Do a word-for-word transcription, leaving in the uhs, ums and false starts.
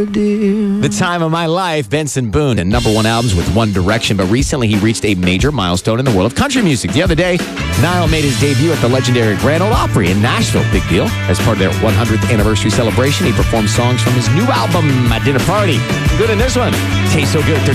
The Time of My Life, Benson Boone, and number one albums with One Direction, but recently he reached a major milestone in the world of country music. The other day, Niall made his debut at the legendary Grand Ole Opry in Nashville. Big deal. As part of their one hundredth anniversary celebration, he performed songs from his new album, My Dinner Party. Good in this one. Tastes so good.